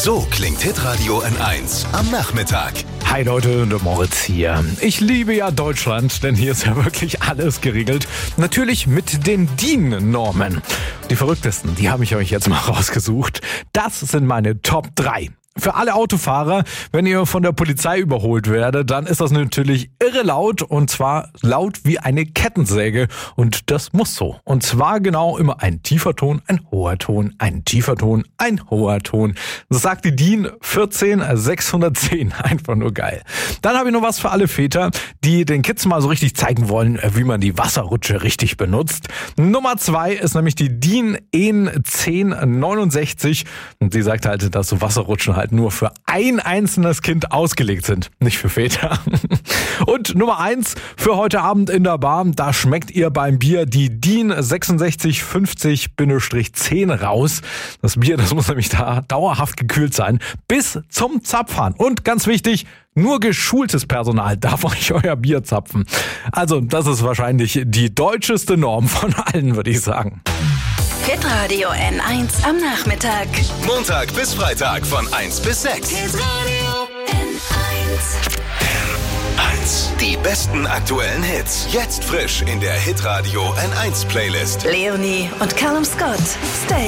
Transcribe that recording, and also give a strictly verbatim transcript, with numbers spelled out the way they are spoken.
So klingt Hitradio N eins am Nachmittag. Hi Leute, der Moritz hier. Ich liebe ja Deutschland, denn hier ist ja wirklich alles geregelt. Natürlich mit den D I N-Normen. Die verrücktesten, die habe ich euch jetzt mal rausgesucht. Das sind meine Top drei. Für alle Autofahrer, wenn ihr von der Polizei überholt werdet, dann ist das natürlich irre laut, und zwar laut wie eine Kettensäge, und das muss so. Und zwar genau immer ein tiefer Ton, ein hoher Ton, ein tiefer Ton, ein hoher Ton. Das sagt die D I N vierzehn sechshundertzehn, einfach nur geil. Dann habe ich noch was für alle Väter, die den Kids mal so richtig zeigen wollen, wie man die Wasserrutsche richtig benutzt. Nummer zwei ist nämlich die D I N E N zehn neunundsechzig, und die sagt halt, dass so Wasserrutschen halt nur für ein einzelnes Kind ausgelegt sind, nicht für Väter. Und Nummer eins für heute Abend in der Bar, da schmeckt ihr beim Bier die D I N sechsundsechzig fünfzig zehn raus. Das Bier, das muss nämlich da dauerhaft gekühlt sein, bis zum Zapfhahn. Und ganz wichtig, nur geschultes Personal darf euch euer Bier zapfen. Also das ist wahrscheinlich die deutscheste Norm von allen, würde ich sagen. Hitradio N eins am Nachmittag. Montag bis Freitag von eins bis sechs. Hitradio N eins. N eins. Die besten aktuellen Hits. Jetzt frisch in der Hitradio N eins Playlist. Leonie und Callum Scott. Stay.